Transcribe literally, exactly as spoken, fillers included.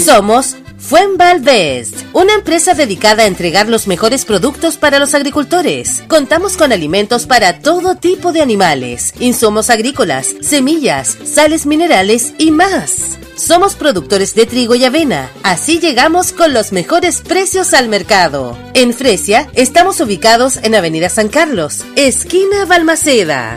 Somos Fuenvalvest, una empresa dedicada a entregar los mejores productos para los agricultores. Contamos con alimentos para todo tipo de animales, insumos agrícolas, semillas, sales minerales y más. Somos productores de trigo y avena, así llegamos con los mejores precios al mercado. En Fresia, estamos ubicados en Avenida San Carlos, esquina Balmaceda.